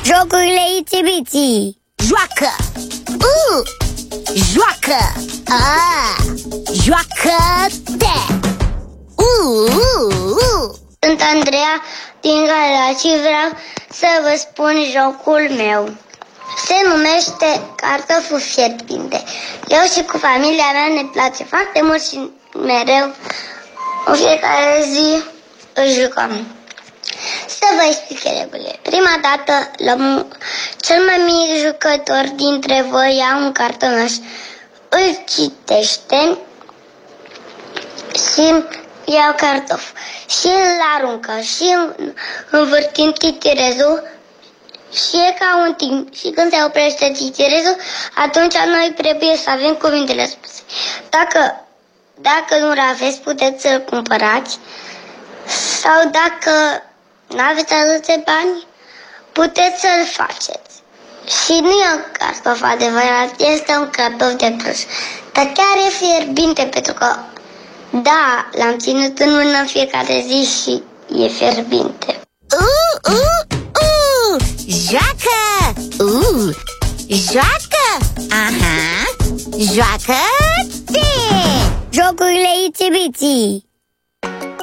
Jocurile Itsy-Bitsy. Joacă! Joacă! Joacă-te! Sunt Andreea din Galați și vreau să vă spun jocul meu. Se numește Cartoful fierbinte. Eu și cu familia mea ne place foarte mult și mereu, în fiecare zi, îl jucăm. Să vă explic regulile. Prima dată, cel mai mic jucător dintre voi ia un cartonaș, îl citește și ia cartof și îl aruncă și învârtind titirezul și e ca un timp. Și când se oprește titirezul, atunci noi trebuie să avem cuvintele spuse. Dacă nu-l aveți, puteți să-l cumpărați, sau dacă nu aveți atâția bani, puteți să-l faceți. Și nu e un cartof adevărat, este un cartof de plus. Dar chiar e fierbinte, pentru că, da, l-am ținut în mână în fiecare zi și e fierbinte. Joacă! Joacă! Aha! Joacă-te! Jocurile Itsy-Bitsy.